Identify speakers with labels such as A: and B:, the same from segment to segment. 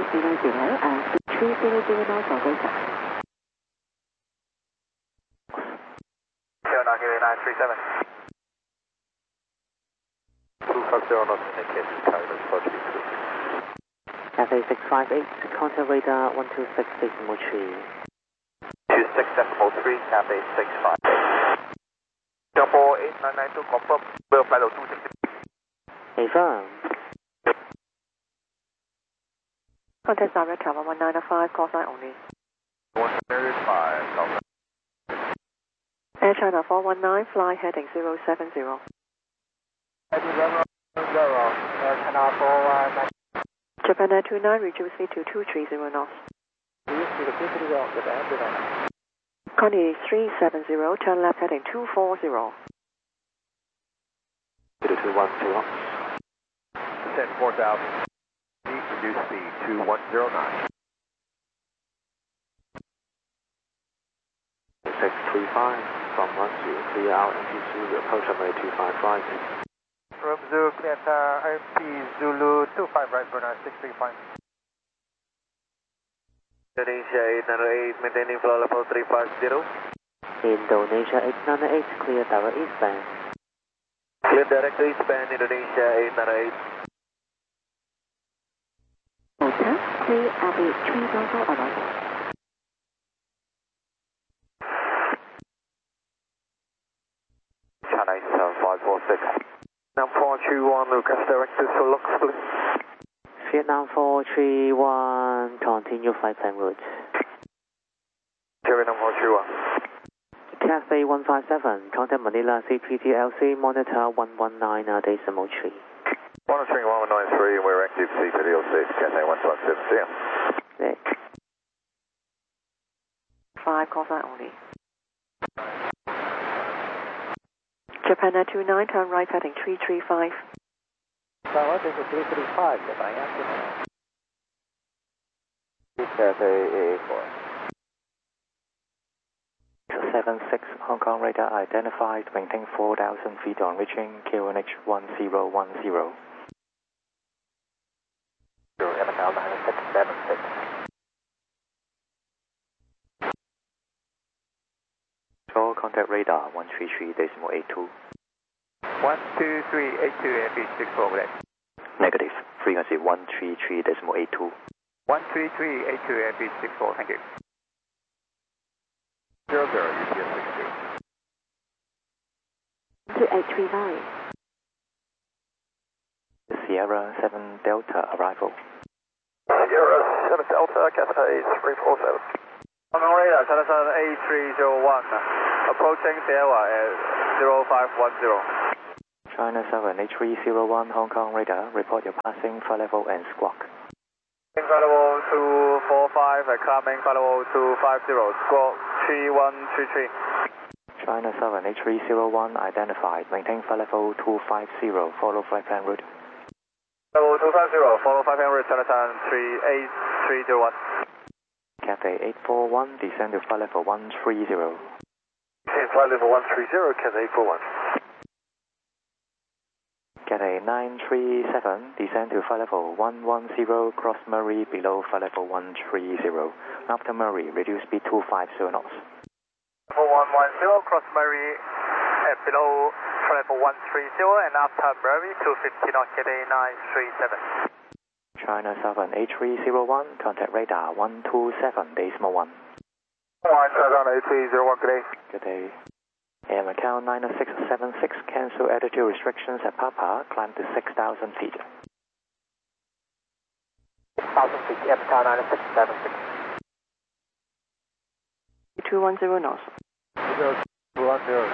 A: 300 knots for Delta.
B: Sierra Kilo 937. 250 knots indicated China's 432.
C: Cathay 658, contact radar 126.3.
B: 26.3, Cathay 658. Singapore 8992, confirm, will flight 260.
C: Affirm.
A: Contact direct Tower 195, call sign only.
B: 105, call.
A: Air China 419, fly heading 070.
B: Heading 000, Air China 419.
A: Japan Air 29, reduce speed to 230 knots. Connie 370, turn left heading 240.
B: 210. Descend 4,000. Reduce speed to 109.
C: 635 from 10, clear out MP Zulu, approach runway 25 right.
B: Room Zulu, clear MP Zulu 25 right, Brunei 635. Indonesia 898, maintaining flow level 350.
C: Indonesia 898, clear direct eastbound.
B: Clear direct eastbound, Indonesia 898.
A: Hotel, clear Abbey 3000 arrival.
B: China 7546. Now 421, Lucas directed to Lux, please.
C: Vietnam 431, continue flight plan route.
B: Vietnam 421.
C: Cathay 157, contact Manila CPTLC, monitor 119.3.
B: Monitoring 1193, and we're active CPTLC, Cathay 157, see ya.
C: Nick.
A: 5, call sign only. Japan Air 29, turn right heading 335.
B: Tower, this is 335, Japan Air 29. Cathay AA4.
D: 276, Hong Kong radar identified, maintain 4,000 feet on reaching QNH 1010.
B: ML 9676.
D: Show contact radar 133.82.
B: 12382 MP64, good day.
D: Negative, frequency 133.82.
B: 13382 MP64, thank you. 00, UPS 62.
A: 2839.
D: Sierra 7 Delta arrival.
B: Sierra 7 Delta, Cathay 347. On radar, China 8301, approaching Sierra at 0510.
D: China 7 8301, Hong Kong radar, report your passing, flight level and squawk.
B: Flight level 245, climbing flight level 250, squawk 3133.
D: China 7 8301 identified, maintain flight level 250, follow flight plan route.
B: Level 250, follow 5 route, China 7 8301.
D: Cathay 841, descend to flight level 130.
B: Flight level 130, Cathay 841.
D: Cathay 937, descend to flight level 110, cross Murray below flight level 130. After Murray, reduce speed to 50 knots.
B: Level 110, cross Murray at below flight level 130, and after Murray, 250 knots, Cathay 937.
D: China 7 8301, contact radar 127.1.
B: China 8301, good day.
D: Good day. Air Macau 9676, cancel altitude restrictions at Papa, climb to 6,000 feet.
B: 6,000 feet, Air Macau 9676.
A: 210 knots.
B: 210.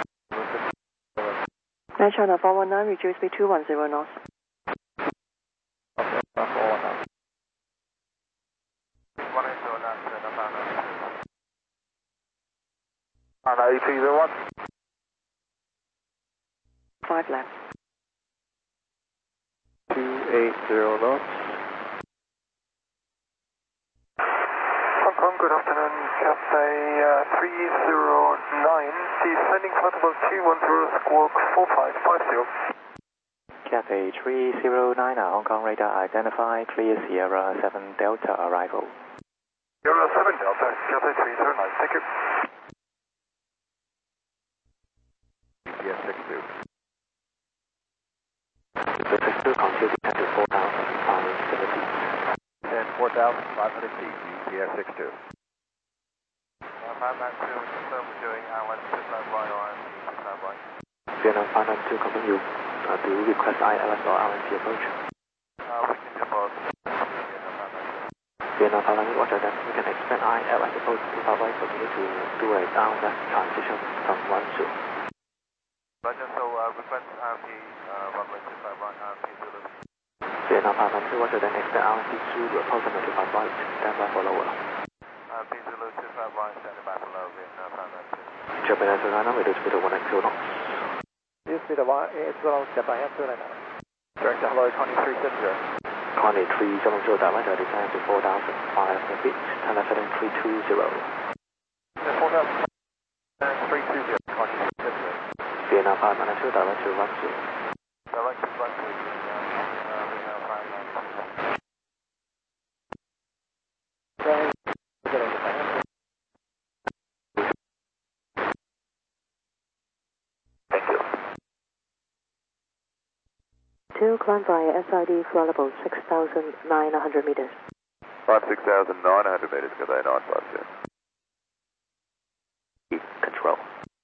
A: Air China 419, reduce speed 210 knots.
B: Okay, 419. 8301.
A: 5 left.
B: 280 knots. Hong Kong, good afternoon. Cathay 309, descending flight level 210, squawk 4550.
D: Cathay 309, Hong Kong radar identified, clear Sierra 7 Delta arrival.
B: Sierra 7 Delta, Cathay 309, thank you.
C: GPS 62. GPS 62, continue to 4,500 feet.
B: And 4,500 feet, GPS 62. 592, confirm we're doing ILS 25 right or RNC 25 right.
C: Vietnam 592, continue. Do you request ILS or RNC approach?
B: We can do both.
C: Vietnam 592, roger that. We can expect ILS approach 25 right, so we need to do a downwest transition from 10.
B: Roger, so request RP runway 25 right, RP Zulu.
C: Vietnam 592, roger then expect RNC Zulu approximately 25 right, stand by for lower.
B: RP Zulu 25 right, stand by for lower, Vietnam 592.
C: Japan 299, reduce speed to 1x knots.
B: Reduce speed of 1x, Japan 299. Direct to hello 2370.
C: 2370, direct descend to 4,500 feet, turn left heading 320.
B: 4,320, 2370.
C: Vietnam 592, direct to 10.
B: Direct to 10, Vietnam 592.
C: Thank you.
A: 2, climb via SID floor level 6,900 meters.
B: 6,900 meters, Cathay 952.
C: Control.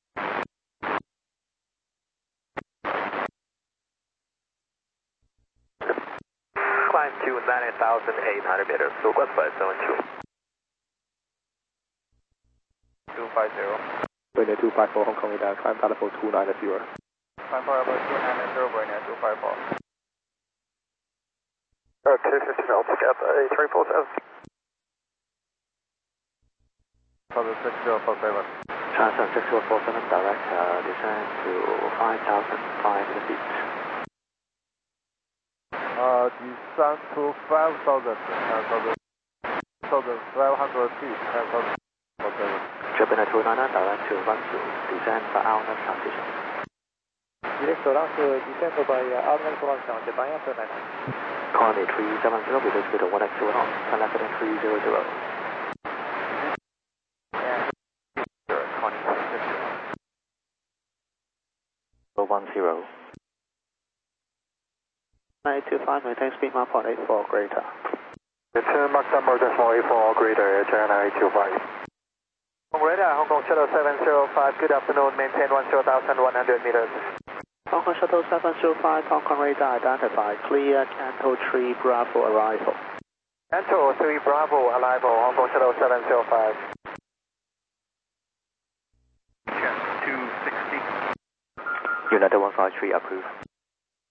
B: Climb to 9,800 meters, Southwest 572. 250.
C: Brainer 254, Hong Kong radar, climb parallel 290.
B: Climb parallel 290, Brainer 254. 250 knots, Cathay 347. Southern 6047.
C: Transfer 6047, direct descend to 5,500 feet.
B: Descend to 5,500 feet.
C: Japan 299, direct to 10, descend by Alness transition.
B: Direct to descend by Alness transition, Japan 299.
C: Colony 370, reduce speed to 1x knots, turn left heading 300.
B: And 2350.
D: 10.
C: 925, maintain speed mark point 84 greater.
B: Return Mach number 84 greater, China 825. Radar, Hong Kong Shuttle 705, good afternoon, maintain 10,100 meters.
C: Hong Kong Shuttle 705, Hong Kong radar identified, clear Canto 3 Bravo arrival.
B: Canto 3 Bravo arrival, Hong Kong Shuttle 705.
D: United 153 approved.